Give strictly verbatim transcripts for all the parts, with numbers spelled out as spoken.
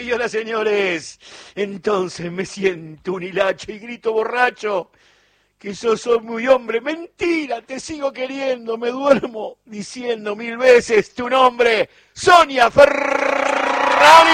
señoras y hola, señores. Entonces me siento un hilacho y grito borracho que yo soy muy hombre. Mentira, te sigo queriendo, me duermo diciendo mil veces tu nombre, Sonia Ferrari.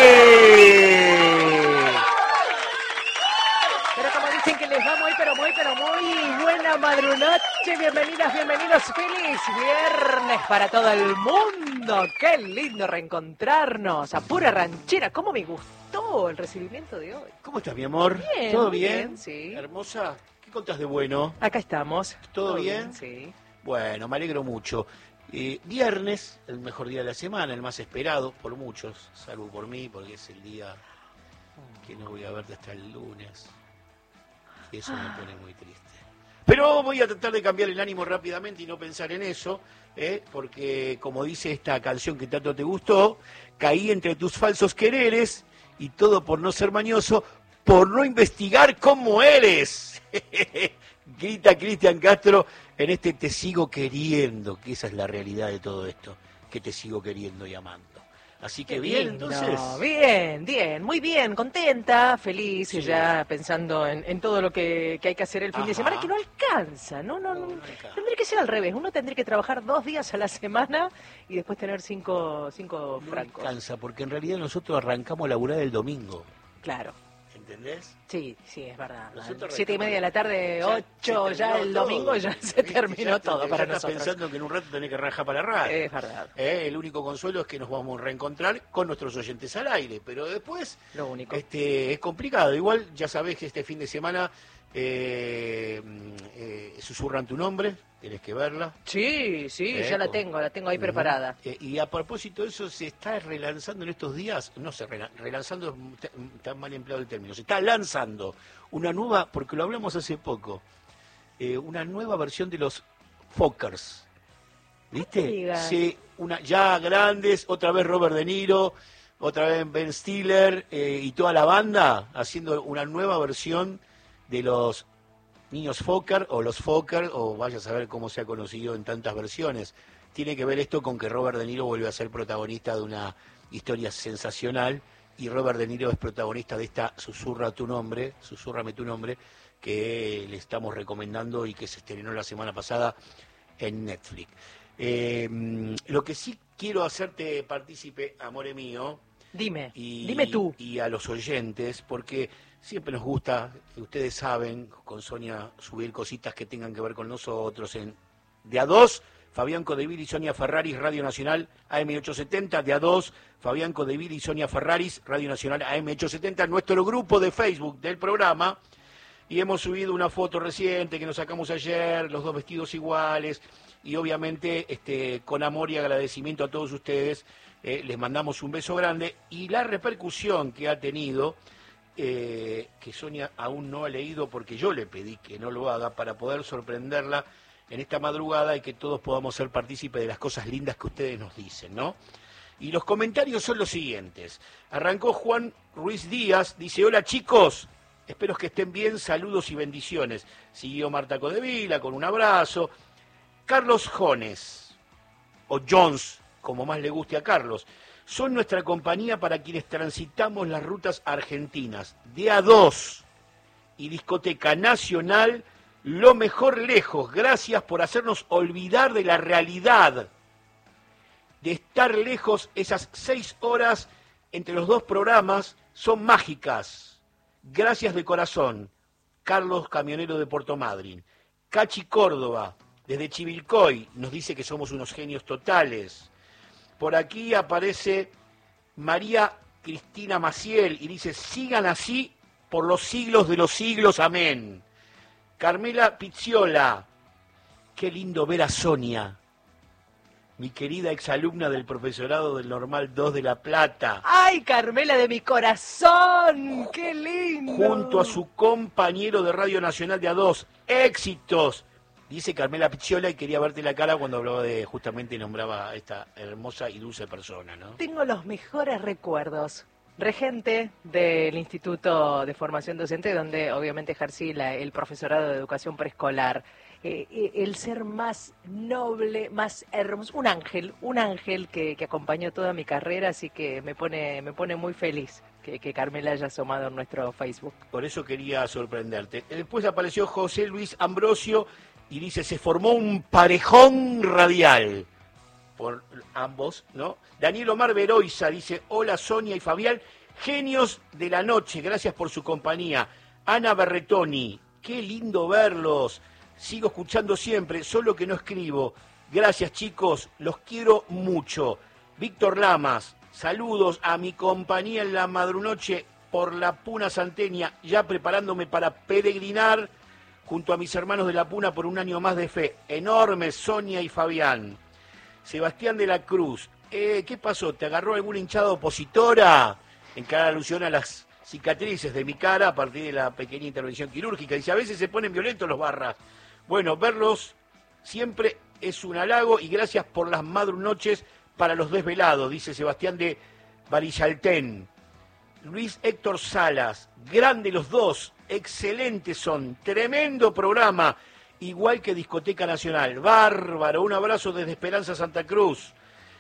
Pero como dicen que les va muy, pero muy, pero muy buena madrugada. Bienvenidas, bienvenidos. Feliz viernes para todo el mundo. Qué lindo reencontrarnos. A pura ranchera. ¿Cómo me gustó el recibimiento de hoy? ¿Cómo estás, mi amor? Bien, ¿Todo muy bien? bien, sí. Hermosa. ¿Qué contás de bueno? Acá estamos. ¿Todo, ¿Todo bien? bien? Sí. Bueno, me alegro mucho. Eh, viernes, el mejor día de la semana, el más esperado por muchos, salvo por mí, porque es el día que no voy a verte hasta el lunes. Y eso me pone muy triste. Pero voy a tratar de cambiar el ánimo rápidamente y no pensar en eso, ¿eh? Porque como dice esta canción que tanto te gustó, caí entre tus falsos quereres y todo por no ser mañoso, por no investigar cómo eres. Grita Cristian Castro en este Te sigo queriendo, que esa es la realidad de todo esto, que te sigo queriendo y amando. Así que bien, entonces. Bien, bien, muy bien, contenta, feliz, Sí. ya pensando en, en todo lo que, que hay que hacer el fin Ajá. de semana, que no alcanza, no, no, No, no, no alcanza. tendría que ser al revés, uno tendría que trabajar dos días a la semana y después tener cinco, cinco No francos. alcanza, porque en realidad nosotros arrancamos a laburar el domingo, Claro, ¿entendés? sí, sí, es verdad. Nosotros Siete y media de la tarde, Ya ocho, se ya terminó el todo, domingo ya se ¿viste? terminó Ya te- todo ya para estás nosotros. pensando que en un rato tenés que rajar para la radio. Es verdad, Eh, el único consuelo es que nos vamos a reencontrar con nuestros oyentes al aire, pero después lo único. este, es complicado. Igual ya sabés que este fin de semana eh, eh, susurran tu nombre, tenés que verla. Sí, sí, Eh, ya la con- tengo, la tengo ahí Ujú. preparada. Eh, y a propósito de eso, se está relanzando en estos días, no sé, rela- relanzando, es tan mal empleado el término, se está lanzando una nueva, porque lo hablamos hace poco, eh, una nueva versión de los Fockers. ¿Viste? No me digas. Sí, una, ya grandes, otra vez Robert De Niro, otra vez Ben Stiller eh, y toda la banda haciendo una nueva versión de los niños Fokker o los Fokker, o vaya a saber cómo se ha conocido en tantas versiones. Tiene que ver esto con que Robert De Niro vuelve a ser protagonista de una historia sensacional y Robert De Niro es protagonista de esta Susurra tu nombre, Susúrrame tu nombre, que le estamos recomendando y que se estrenó la semana pasada en Netflix. Eh, lo que sí quiero hacerte partícipe, amore mío, Dime, y, dime tú. y a los oyentes, porque siempre nos gusta, ustedes saben, con Sonia subir cositas que tengan que ver con nosotros. En de a dos, Fabián Codevil y Sonia Ferraris, Radio Nacional A M ochocientos setenta. De a dos, Fabián Codevil y Sonia Ferraris, Radio Nacional A M ochocientos setenta, nuestro grupo de Facebook del programa. Y hemos subido una foto reciente que nos sacamos ayer, los dos vestidos iguales, y obviamente este, con amor y agradecimiento a todos ustedes, eh, les mandamos un beso grande, y la repercusión que ha tenido, eh, que Sonia aún no ha leído porque yo le pedí que no lo haga para poder sorprenderla en esta madrugada y que todos podamos ser partícipes de las cosas lindas que ustedes nos dicen, ¿no? Y los comentarios son los siguientes. Arrancó Juan Ruiz Díaz, dice: hola chicos, espero que estén bien, saludos y bendiciones. Siguió Marta Codevila con un abrazo. Carlos Jones, o Jones, como más le guste a Carlos, son nuestra compañía para quienes transitamos las rutas argentinas. De a dos y Discoteca Nacional, lo mejor lejos. Gracias por hacernos olvidar de la realidad, de estar lejos. Esas seis horas entre los dos programas son mágicas. Gracias de corazón. Carlos, camionero de Puerto Madryn. Cachi Córdoba, desde Chivilcoy, nos dice que somos unos genios totales. Por aquí aparece María Cristina Maciel y dice: sigan así por los siglos de los siglos, amén. Carmela Pizziola, qué lindo ver a Sonia, mi querida exalumna del profesorado del Normal dos de La Plata, ¡Ay, Carmela de mi corazón! ¡Qué lindo! junto a su compañero de Radio Nacional de A dos. ¡Éxitos! Dice Carmela Pizziola, y quería verte la cara cuando hablaba de, justamente nombraba a esta hermosa y dulce persona, ¿no? Tengo los mejores recuerdos. Regente del Instituto de Formación Docente, donde obviamente ejercí la- el profesorado de educación preescolar. eh, el ser más noble, más hermoso, un ángel, un ángel que, que acompañó toda mi carrera, así que me pone, me pone muy feliz que, que Carmela haya asomado en nuestro Facebook. Por eso quería sorprenderte. Después apareció José Luis Ambrosio y dice, se formó un parejón radial. Por ambos, ¿no? Daniel Omar Veroiza dice, hola Sonia y Fabián, genios de la noche, gracias por su compañía. Ana Berretoni, qué lindo verlos, sigo escuchando siempre, solo que no escribo. Gracias chicos, los quiero mucho. Víctor Lamas, saludos a mi compañía en la madrunoche por la Puna Santeña, ya preparándome para peregrinar junto a mis hermanos de la Puna por un año más de fe. Enorme Sonia y Fabián. Sebastián de la Cruz, eh, ¿qué pasó? ¿Te agarró alguna hinchada opositora? En cada alusión a las cicatrices de mi cara a partir de la pequeña intervención quirúrgica. Dice, a veces se ponen violentos los barras. Bueno, verlos siempre es un halago y gracias por las madrunoches para los desvelados, dice Sebastián de Barillaltén. Luis Héctor Salas, grande los dos, excelentes son, tremendo programa. Igual que Discoteca Nacional. Bárbaro, un abrazo desde Esperanza Santa Cruz.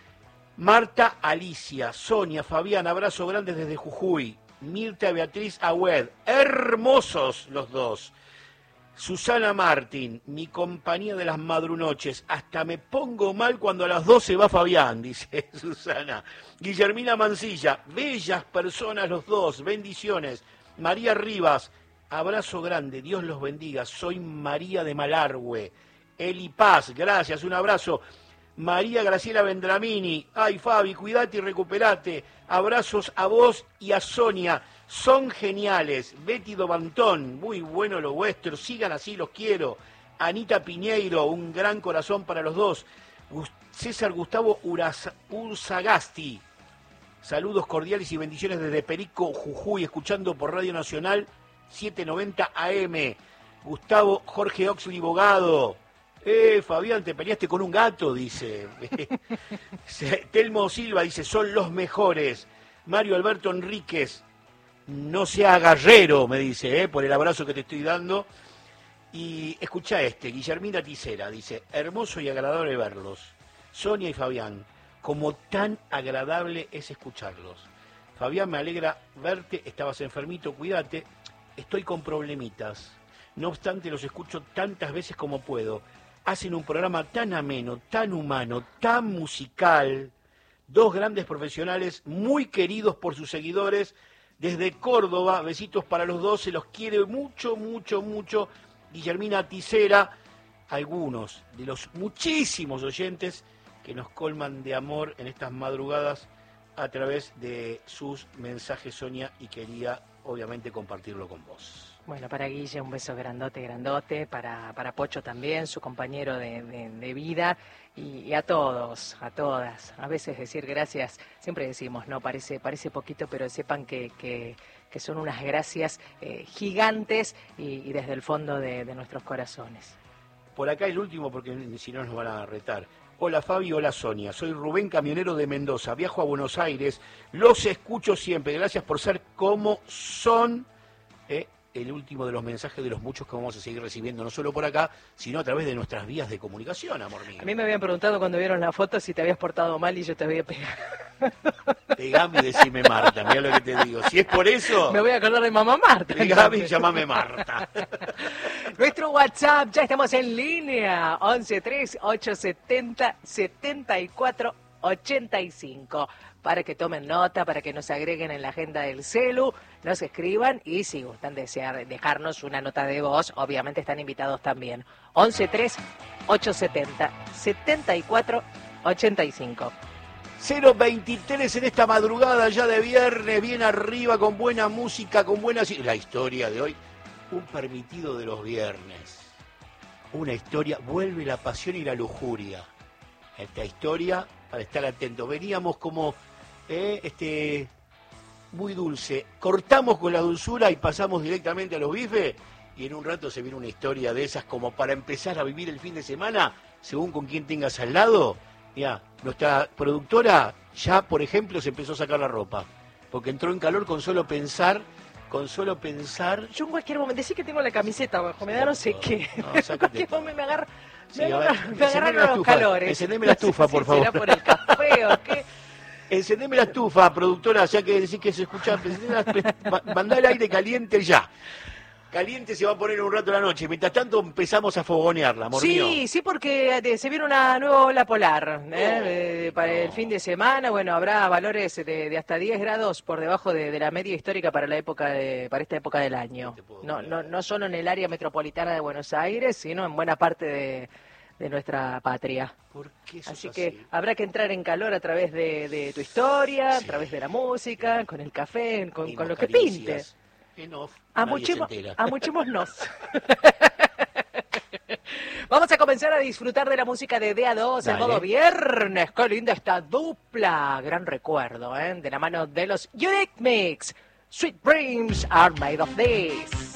Marta Alicia, Sonia, Fabián, abrazo grande desde Jujuy. Mirta Beatriz Agüed, hermosos los dos. Susana Martín, mi compañía de las madrunoches. Hasta me pongo mal cuando a las doce va Fabián, dice Susana. Guillermina Mancilla, bellas personas los dos, bendiciones. María Rivas, abrazo grande, Dios los bendiga, soy María de Malargüe. Eli Paz, gracias, un abrazo. María Graciela Vendramini, ay Fabi, cuídate y recuperate. Abrazos a vos y a Sonia, son geniales. Betty Dobantón, muy bueno lo vuestro, sigan así, los quiero. Anita Piñeiro, un gran corazón para los dos. César Gustavo Uraza, Urzagasti, saludos cordiales y bendiciones desde Perico, Jujuy, escuchando por Radio Nacional setecientos noventa A M. Gustavo Jorge Oxley Bogado. Eh, Fabián, te peleaste con un gato, dice. Telmo Silva dice, son los mejores. Mario Alberto Enríquez, no sea guerrero, me dice, eh, por el abrazo que te estoy dando. Y escucha este, Guillermina Tisera, dice, hermoso y agradable verlos. Sonia y Fabián, como tan agradable es escucharlos. Fabián, me alegra verte, estabas enfermito, cuídate. Estoy con problemitas, no obstante los escucho tantas veces como puedo. Hacen un programa tan ameno, tan humano, tan musical. Dos grandes profesionales muy queridos por sus seguidores. Desde Córdoba, besitos para los dos, se los quiere mucho, mucho, mucho. Guillermina Tisera, algunos de los muchísimos oyentes que nos colman de amor en estas madrugadas a través de sus mensajes, Sonia, y quería obviamente compartirlo con vos. Bueno, para Guille un beso grandote, grandote, para, para Pocho también, su compañero de, de, de vida, y, y a todos, a todas. A veces decir gracias, siempre decimos, no, parece, parece poquito, pero sepan que, que, que son unas gracias eh, gigantes y, y desde el fondo de, de nuestros corazones. Por acá el último, porque si no nos van a retar. Hola Fabi, hola Sonia, soy Rubén Camionero de Mendoza, viajo a Buenos Aires, los escucho siempre, gracias por ser como son. Eh, el último de los mensajes de los muchos que vamos a seguir recibiendo, no solo por acá, sino a través de nuestras vías de comunicación, amor mío. A mí me habían preguntado cuando vieron la foto si te habías portado mal y yo te había pegado. Pegame y decime Marta, mira lo que te digo. Si es por eso... Me voy a acordar de mamá Marta. Pegame y llamame Marta. Nuestro WhatsApp, ya estamos en línea, once tres ocho setenta setenta y cuatro ochenta y cinco. Para que tomen nota, para que nos agreguen en la agenda del celu, nos escriban y si gustan desear dejarnos una nota de voz, obviamente están invitados también. once tres ocho setenta setenta y cuatro ochenta y cinco. cero veintitrés en esta madrugada ya de viernes, bien arriba, con buena música, con buena... La historia de hoy, un permitido de los viernes. Una historia, vuelve la pasión y la lujuria. Esta historia, para estar atento, veníamos como... Eh, este muy dulce, cortamos con la dulzura y pasamos directamente a los bifes y en un rato se viene una historia de esas como para empezar a vivir el fin de semana según con quién tengas al lado. Mira, nuestra productora ya por ejemplo se empezó a sacar la ropa porque entró en calor con solo pensar con solo pensar... Yo en cualquier momento, decí que tengo la camiseta abajo, me da no sé qué. No, en cualquier momento me agarra... Sí, me a ver, agarra- me encendeme agarraron la los estufa, calores. encendeme la estufa, No sé por si favor. ¿Será por el café o qué? Encendeme la estufa, productora, ya que decís que se escucha, mandá el aire caliente ya. Caliente se va a poner en un rato de la noche. Mientras tanto empezamos a fogonearla, amor mío. Sí, sí, porque eh, se viene una nueva ola polar ¿eh? No, Eh, para no. el fin de semana. Bueno, habrá valores de, de hasta diez grados por debajo de, de la media histórica para la época de, para esta época del año. No te puedo No, creer. no, no solo en el área metropolitana de Buenos Aires, sino en buena parte de, de nuestra patria. ¿Por qué sos Así así? que habrá que entrar en calor a través de, de tu historia, Sí. a través de la música, con el café, con, Mimos, con lo que pinte. caricias. En off, nadie se Amuchemos, entera. amuchémonos. Vamos a comenzar a disfrutar de la música de D A dos en Dale. modo viernes. Qué linda esta dupla. Gran recuerdo, ¿eh? De la mano de los Eurythmics. Sweet dreams are made of this.